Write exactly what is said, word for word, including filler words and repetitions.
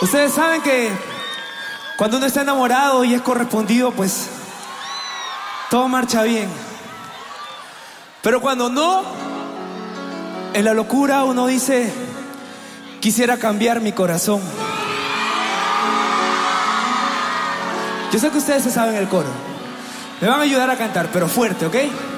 Ustedes saben que cuando uno está enamorado y es correspondido, pues todo marcha bien. Pero cuando no, en la locura uno dice, quisiera cambiar mi corazón. Yo sé que ustedes se saben el coro. Me van a ayudar a cantar, pero fuerte, ¿ok?